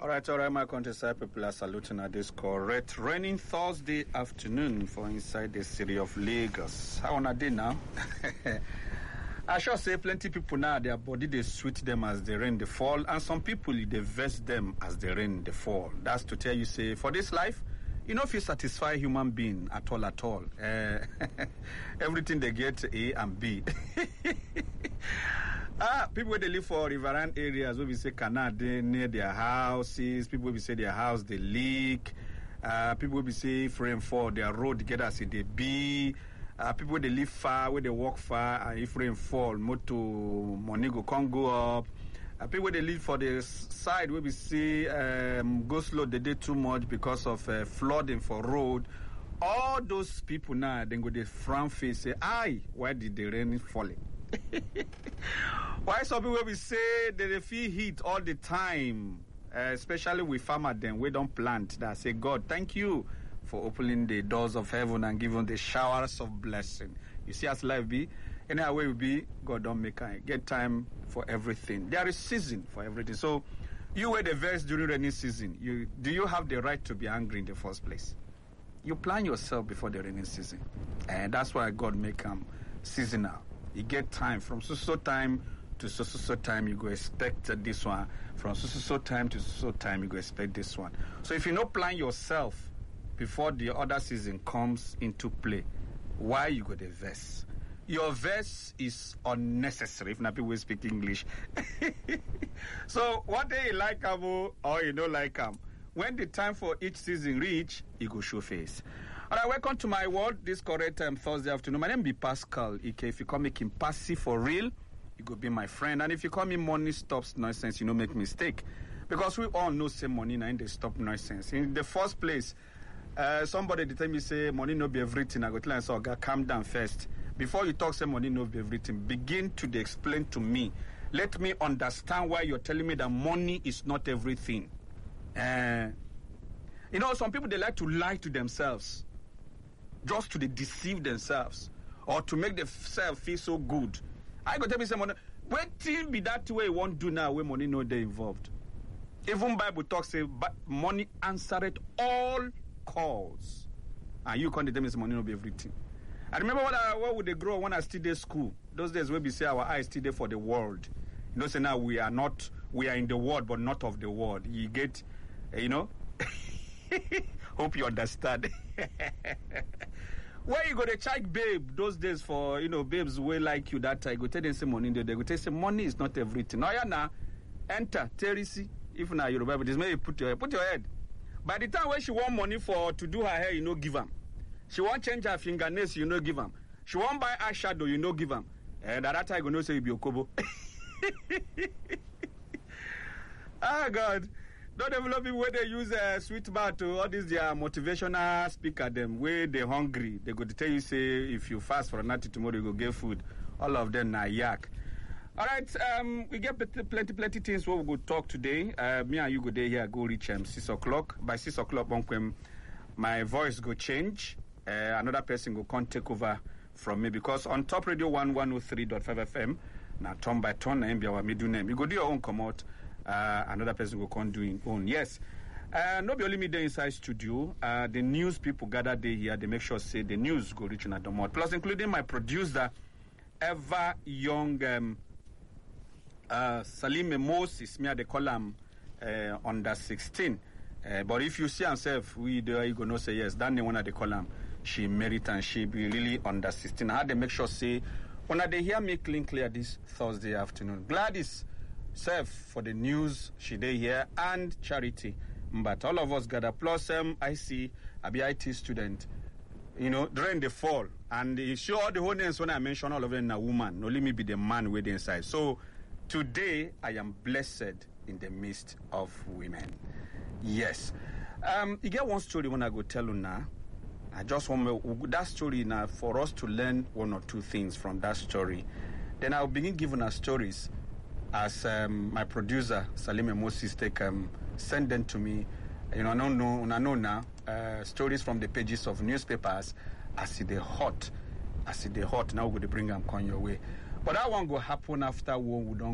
All right, my countryside people are saluting at this correct raining Thursday afternoon for inside the city of Lagos. How on a day now? I shall say plenty people now, their body, they sweet them as the rain, they fall, and some people, they vest them as the rain, they fall. That's to tell you, say, for this life, you know, if you satisfy human being at all, everything they get A and B. People where they live for riverine areas, where we say Canada near their houses, people will say their house they leak, people will say if rain fall, their road get as they be, people where they live far, where they walk far, and if rain fall, motor money can't go up. People where they live for the side where we see go slow, they did too much because of flooding for road. All those people now, then go they frown face say, "Aye, why did the rain falling?" Why some people we say that they feel heat all the time, especially with farmers then we don't plant. That say, God, thank you for opening the doors of heaven and giving the showers of blessing. You see, as life be, any way we be, God don't make it. Get time for everything. There is season for everything. So, you were the verse during rainy season. Do you have the right to be angry in the first place? You plan yourself before the rainy season, and that's why God make them seasonal. You get time from so time to so time. You go expect this one. From so time to so time, you go expect this one. So if you not plan yourself before the other season comes into play, why you go the verse? Your verse is unnecessary if not people speak English. So what day you like them or you don't like them? When the time for each season reach, you go show face. All right, welcome to my world this correct Thursday afternoon. My name is Pascal Ike. If you call me Kimpasi for real, you go be my friend. And if you call me money stops nonsense, you don't make mistake. Because we all know say money now they stop nonsense. In the first place, somebody tell me say money no be everything. I go tell you, so calm down first. Before you talk say money no be everything, begin to explain to me. Let me understand why you're telling me that money is not everything. You know, some people, they like to lie to themselves. Just to deceive themselves. Or to make themselves feel so good. I go tell me someone, wait till be that way you won't do now where money no they involved. Even Bible talks say, but money answered all calls. And you can't tell me money no be everything. I remember what would they grow when I still in school. Those days when we say our eyes still there for the world. You know, say now we are in the world, but not of the world. You get, you know? Hope you understand. Where you go to check babe those days for, you know, babes way like you that time. Go tell them say money there. They go tell say money is not everything. Now yeah now, enter, Teresi. If now you're Bible, this may put your head. By the time when she want money to do her hair, you know, give them. She want change her fingernails, you know, give them. She want buy eyeshadow, you know, give them. And at that time, you know, say you be Okobo. Ah, God. Don't develop people where they use sweet bar to all these their motivational speaker them where they hungry. They go to tell you say if you fast for a night tomorrow you go get food. All of them na yak. All right, we get plenty things what we go talk today. Me and you go there here go reach 6 o'clock. By 6 o'clock, my voice go change. Another person go come take over from me because on Top Radio 103.5 FM now turn by turn na be our middle name. You go do your own come out. Another person will come doing own. Yes. Not be only me there inside studio. The news people gather there here. They make sure say the news go reaching at the mouth. Plus, including my producer, ever young Salime Moses. Me they call him under 16. But if you see himself, you gonna say yes. That name one they call him. She married and she be really under 16. I had to make sure say when they hear me clear this Thursday afternoon. Gladys. Serve for the news, she day here, and charity. But all of us gather. Plus, I see a BIT student, you know, during the fall. And you show all the whole names when I mention all of them a woman. Only me be the man with the inside. So, today, I am blessed in the midst of women. Yes. You get one story when I go tell you now. I just want that story now for us to learn one or two things from that story. Then I'll begin giving us stories. As my producer, Salime Moses, send them to me. You know, I know now, stories from the pages of newspapers. As they hot, now we're going to bring them on your way. But that one will happen after we don't